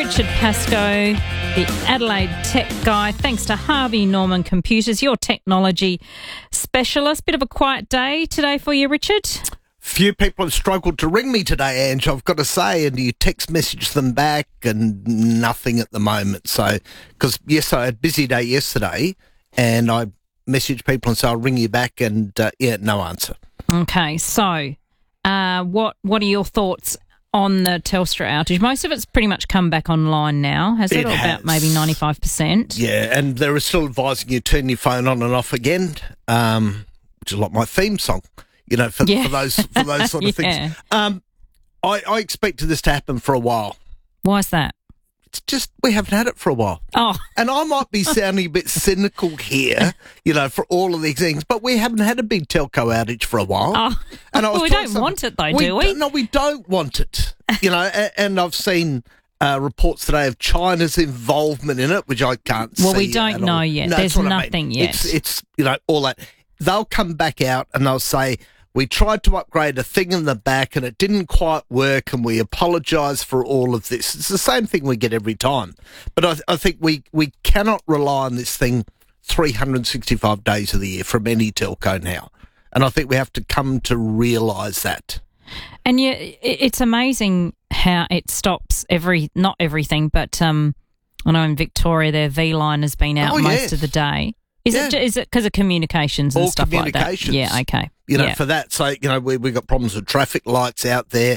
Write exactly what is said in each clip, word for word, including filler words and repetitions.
Richard Pascoe, the Adelaide tech guy. Thanks to Harvey Norman Computers, your technology specialist. Bit of a quiet day today for you, Richard. Few people have struggled to ring me today, Ange, I've got to say, and you text message them back and nothing at the moment. So, because yes, I had a busy day yesterday and I messaged people and said I'll ring you back and, uh, yeah, no answer. Okay, so uh, what what are your thoughts on the Telstra outage? Most of it's pretty much come back online now, has it? It or has. About maybe ninety-five percent? Yeah, and they're still advising you turn your phone on and off again, um, which is like my theme song. You know, for, Yeah. for those for those sort of Yeah. things. Um, I, I expected this to happen for a while. Why is that? It's just we haven't had it for a while. Oh, And I might be sounding a bit cynical here, you know, for all of these things, but we haven't had a big telco outage for a while. oh. And I was we telling don't some- want it though, do we? don't- No, we don't want it. You know, and, and I've seen uh, reports today of China's involvement in it, which I can't see. Well, we don't at know all. yet. No, There's that's what I mean. nothing yet. It's, it's, you know, all that. They'll come back out and they'll say, we tried to upgrade a thing in the back and it didn't quite work and we apologise for all of this. It's the same thing we get every time. But I, I think we, we cannot rely on this thing three hundred sixty-five days of the year from any telco now. And I think we have to come to realise that. And yeah, i- it's amazing how it stops every, not everything, but um, I know in Victoria their V line has been out Oh, most yes. of the day. Is Yeah. it is it because of communications and All stuff like that? communications. Yeah, okay. You know, yeah. for that, so, you know, we, we've got problems with traffic lights out there,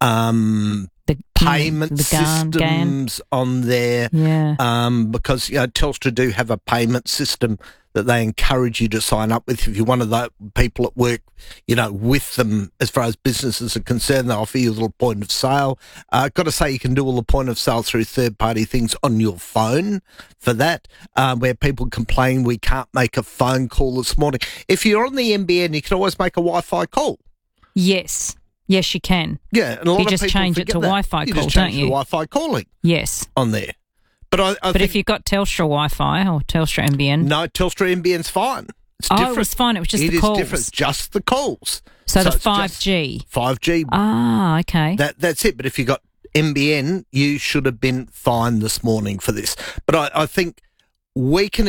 um, the payment the GAN, GAN. systems on there. Yeah. Um, because, you know, Telstra do have a payment system that they encourage you to sign up with. If you're one of the people at work, you know, with them, as far as businesses are concerned, they offer you a little point of sale. Uh, got to say, you can do all the point of sale through third-party things on your phone for that, uh, where people complain we can't make a phone call this morning. If you're on the N B N, you can always make a Wi-Fi call. Yes. Yes, you can. Yeah, and a lot You of just people change it forget to that. Wi-Fi you call, just change don't to you? Wi-Fi calling Yes. on there. But I, I But think if you've got Telstra Wi-Fi or Telstra N B N, no, Telstra N B N's fine. It's oh, different. it was fine. It was just It the is calls. different. It's just the calls. So, the it's just five G. five G. Ah, okay. That that's it. But if you got N B N, you should have been fine this morning for this. But I, I think we can